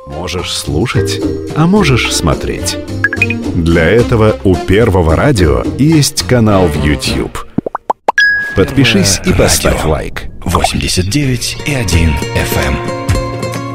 Можешь слушать, а можешь смотреть. Для этого у Первого радио есть канал в YouTube. Подпишись и поставь лайк. 89,1 FM.